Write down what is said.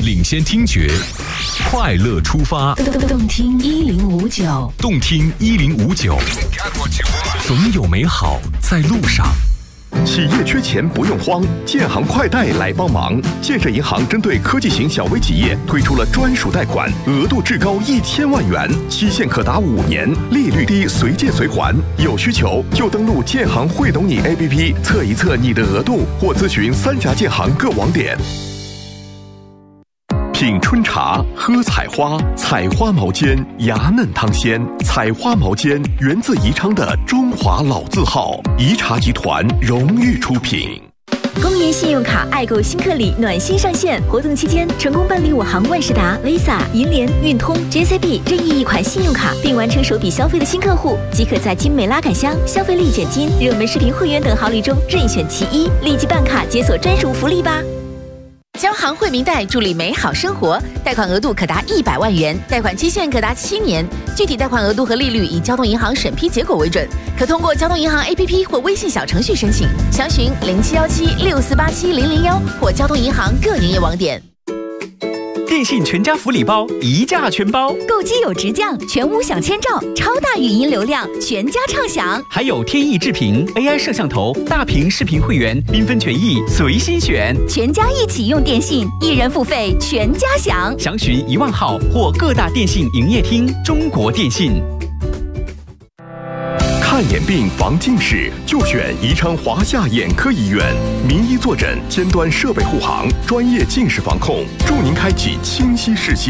领先听觉，快乐出发。 动听1059， 动听1059，总有美好在路上。 企业缺钱不用慌，建行快贷来帮忙。建设银行针对科技型小微企业推出了专属贷款，额度至高1000万元，期限可达5年，利率低，随借随还。有需求就登录建行会懂你 APP 测一测你的额度，或咨询3家建行各网点。品春茶，喝采花，采花毛尖，芽嫩汤鲜。采花毛尖源自宜昌的中华老字号，宜茶集团荣誉出品。 公银信用卡爱购新客礼暖心上线，活动期间成功办理我行万事达、Visa、银联、运通、JCB 任意一款信用卡，并完成首笔消费的新客户，即可在精美拉杆箱、消费力减金、热门视频会员等好礼中任选其一，立即办卡解锁专属福利吧！ 交行惠民贷助力美好生活，贷款额度可达100万元，贷款期限可达7年，具体贷款额度和利率以交通银行审批结果为准，可通过交通银行 APP 或微信小程序申请，详询0717648700或交通银行各营业网点。 电信全家福利包一价全包， 购机有直降，全屋享千兆，超大语音流量，全家畅享。 还有天翼智屏 AI 摄像头、大屏视频会员，缤纷权益随心选。 全家一起用电信，一人付费，全家享。 详询1万号或各大电信营业厅。中国电信。 看眼病防近视，就选宜昌华夏眼科医院，名医坐诊，尖端设备护航，专业近视防控，助您开启清晰视线。